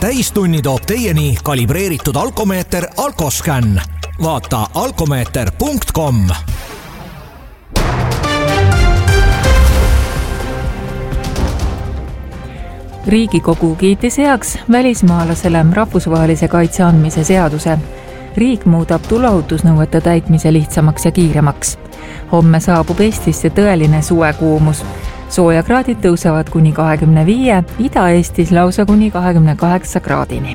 täistunni toob teieni kalibreeritud alkomeeter Alkoscan. Vaata alkomeeter.com. Riigikogu kiitis heaks välismaalasele rahvusvahelise kaitse andmise seaduse. Riik muudab tuleohutusnõuete täitmise lihtsamaks ja kiiremaks. Homme saabub Eestisse tõeline suvekuumus. Soojakraadid tõusevad kuni 25, Ida-Eestis lausa kuni 28 kraadini.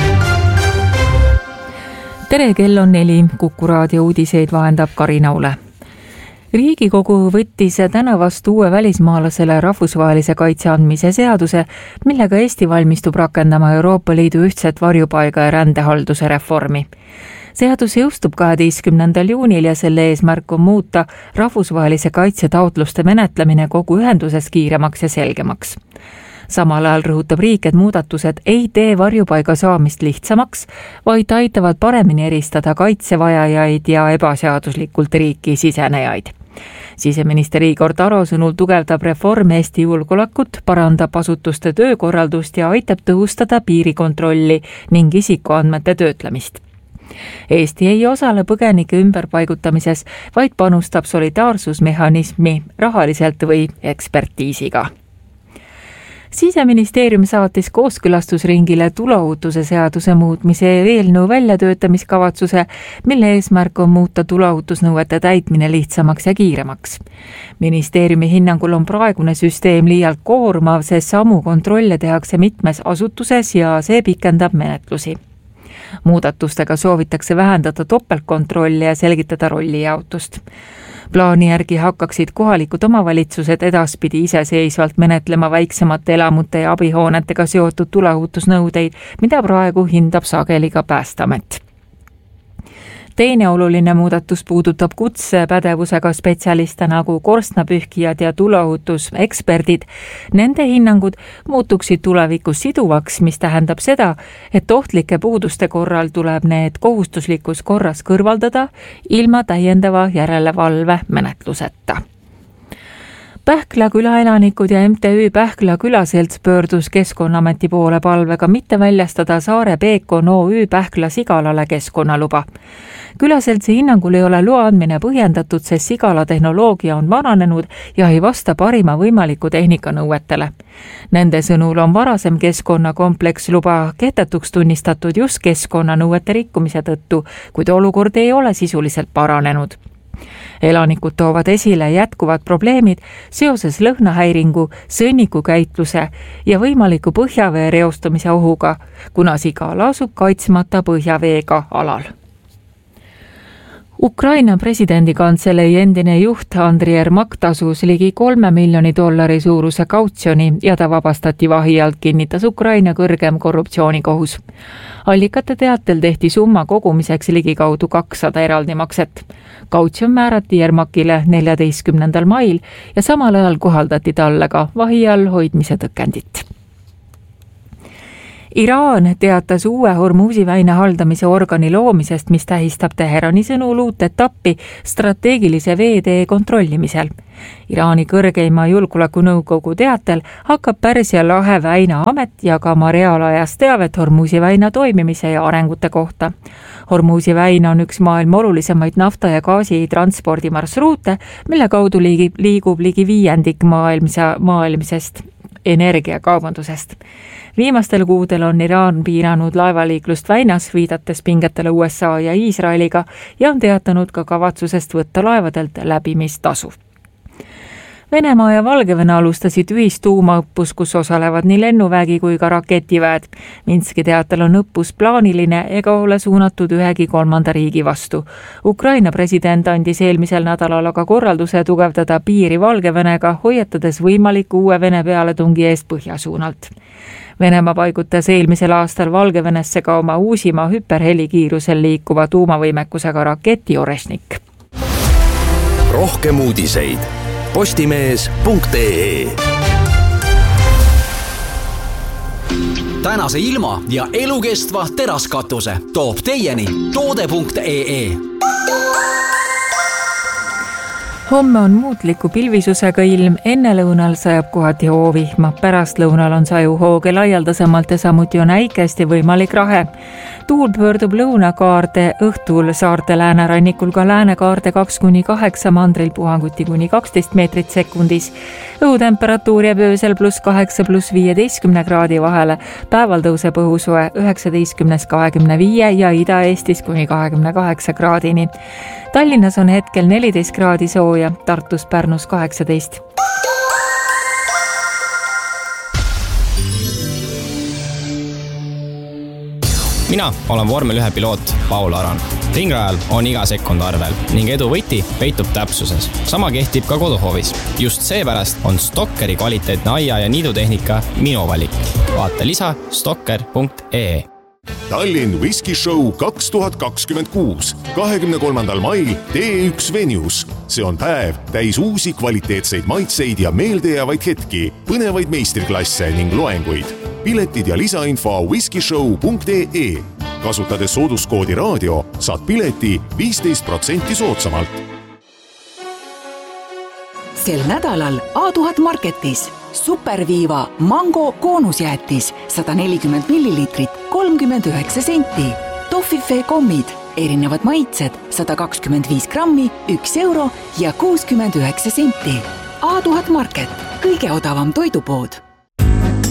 Tere, kell on 4, Kuku raadio uudiseid vahendab Karina Ule. Riigikogu võttis täna vastu uue välismaalasele rahvusvahelise kaitse andmise seaduse, millega Eesti valmistub rakendama Euroopa Liidu ühtset varjupaiga ja rändehalduse reformi. Seadus jõustub 12. juunil ja selle eesmärk on muuta rahvusvahelise kaitse taotluste menetlemine kogu ühenduses kiiremaks ja selgemaks. Samal ajal rõhutab riik, et muudatused ei tee varjupaiga saamist lihtsamaks, vaid aitavad paremini eristada kaitsevajajaid ja ebaseaduslikult riiki sisenejaid. Siseminister Igor Taro sõnul tugevdab reform Eesti julgeolekut, parandab asutuste töökorraldust ja aitab tõhustada piirikontrolli ning isikuandmete töötlemist. Eesti ei osale põgenike ümberpaigutamises, vaid panustab solidaarsusmehhanismi rahaliselt või ekspertiisiga. Siseministeerium saatis kooskõlastusringile tuleohutuse seaduse muutmise eelnõu väljatöötamiskavatsuse, mille eesmärk on muuta tuleohutusnõuete täitmine lihtsamaks ja kiiremaks. Ministeeriumi hinnangul on praegune süsteem liialt koormav, sest samu kontrolle tehakse mitmes asutuses ja see pikendab menetlusi. Muudatustega soovitakse vähendada topeltkontrolli ja selgitada rollijaotust. Plaani järgi hakkaksid kohalikud omavalitsused edaspidi iseseisvalt menetlema väiksemate elamute ja abihoonetega seotud tuleohutusnõudeid, mida praegu hindab sageli ka Päästeamet. Teine oluline muudatus puudutab kutsepädevusega spetsialiste nagu korstnapühkijad ja tuleohutuseksperdid. Nende hinnangud muutuksid tulevikus siduvaks, mis tähendab seda, et ohtlike puuduste korral tuleb need kohustuslikus korras kõrvaldada ilma täiendava järelevalve menetluseta. Pähkla küla elanikud ja MTÜ Pähkla külaselts pöördus Keskkonnaameti poole palvega mitte väljastada Saare Peekon OÜ Pähkla sigalale keskkonnaluba. Külaseltsi hinnangul ei ole loa andmine põhjendatud, sest sigala tehnoloogia on vananenud ja ei vasta parima võimaliku tehnika nõuetele. Nende sõnul on varasem keskkonnakompleksluba kehtetuks tunnistatud just keskkonnanõuete rikkumise tõttu, kuid olukord ei ole sisuliselt paranenud. Elanikud toovad esile jätkuvad probleemid seoses lõhnahäiringu, sõnnikukäitluse ja võimaliku põhjavee reostumise ohuga, kuna sigala asub kaitsmata põhjaveega alal. Ukraina presidendikantselei endine juht Andriy Yermak tasus ligi $3 miljoni suuruse kautsjoni ja ta vabastati vahi alt, kinnitas Ukraina kõrgem korruptsioonikohus. Allikate teatel tehti summa kogumiseks ligikaudu 200 eraldi makset. Kautsjon määrati Yermakile 14. mail ja samal ajal kohaldati talle ka vahi all hoidmise tõkendit. Iraan teatas uue Hormuzi väina haldamise organi loomisest, mis tähistab Teherani sõnul uut etappi strateegilise veetee kontrollimisel. Iraani kõrgeima julgeolekunõukogu teatel hakkab Pärsia lahe väina amet jagama reaalajas teavet Hormuzi väina toimimise ja arengute kohta. Hormuzi väina on üks maailma olulisemaid nafta ja gaasi transpordimarsruute, mille kaudu liigub ligi 1/5 maailmsest energiakaubandusest. Viimastel kuudel on Iraan piiranud laevaliiklust väinas, viidates pingetele USA ja Iisraeliga ja on teatanud ka kavatsusest võtta laevadelt läbimistasu. Venemaa ja Valgevene alustasid ühistuumaõppus, kus osalevad nii lennuvägi kui ka raketiväed. Minski teatel on õppus plaaniline ega ole suunatud ühegi kolmanda riigi vastu. Ukraina president andis eelmisel nädalal aga korralduse tugevdada piiri Valgevenega, hoiatades võimaliku uue Vene pealetungi eest põhjasuunalt. Venemaa paigutas eelmisel aastal Valgevenesse ka oma uusima hüperhelikiirusel liikuva tuumavõimekusega raketi Orešnik. Rohkem uudiseid postimees.ee. Tänase ilma ja elukestva teraskatuse toob teieni toode.ee. Homme on muutliku pilvisusega ilm, ennelõunal sajab kohati hoovihma, pärastlõunal on sajuhooge laialdasemalt ja samuti on häikesti võimalik rahe. Tuul pöördub lõunakaarde, õhtul saarte läänerannikul ka läänekaarde 2-8, mandril puhanguti kuni 12 meetrit sekundis. Õhutemperatuur jääb öösel +8–+15 kraadi vahele, päeval tõuseb õhusoe 19–25 ja Ida-Eestis kuni 28 kraadini. Tallinnas on hetkel 14 kraadi sooja, Tartus, Pärnus 18. Mina olen vormel 1 piloot Paul Aran. Ringrajal on iga sekund arvel ning edu võti peitub täpsuses. Sama kehtib ka koduhoovis. Just seepärast on Stokkeri kvaliteetne aia- ja niidutehnika minu valik. Vaata lisa stokker.ee. Tallinn Whisky Show 2026. 23. mail T1 Venues. See on päev täis uusi kvaliteetseid maitseid ja meeldejäävaid hetki, põnevaid meistriklasse ning loenguid. Piletid ja lisainfo whiskyshow.ee. Kasutades sooduskoodi raadio saad pileti 15% soodsamalt. Sel nädalal A1000 Marketis Superviiva mango koonusjäätis 140 millilitrit 39 senti. Toffifee kommid, erinevad maitsed 125 grammi, 1 euro ja 69 senti. A1000 Market, kõige odavam toidupood.